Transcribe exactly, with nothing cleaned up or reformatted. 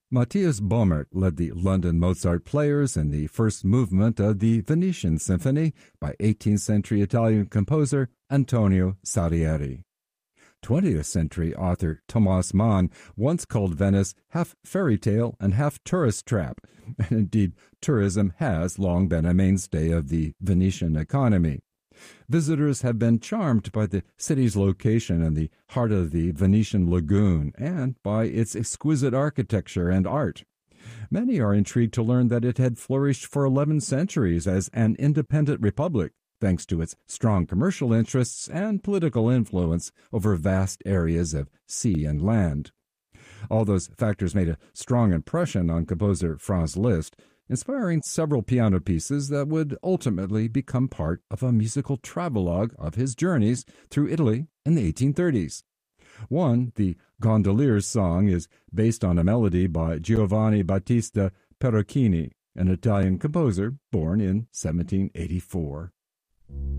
Matthias Baumert led the London Mozart players in the first movement of the Venetian Symphony by eighteenth century Italian composer Antonio Salieri. twentieth century author Thomas Mann once called Venice half fairy tale and half tourist trap, and indeed tourism has long been a mainstay of the Venetian economy. Visitors have been charmed by the city's location in the heart of the Venetian lagoon and by its exquisite architecture and art. Many are intrigued to learn that it had flourished for eleven centuries as an independent republic, thanks to its strong commercial interests and political influence over vast areas of sea and land. All those factors made a strong impression on composer Franz Liszt, inspiring several piano pieces that would ultimately become part of a musical travelogue of his journeys through Italy in the eighteen thirties. One, the Gondolier's Song, is based on a melody by Giovanni Battista Peruchini, an Italian composer born in seventeen eighty-four.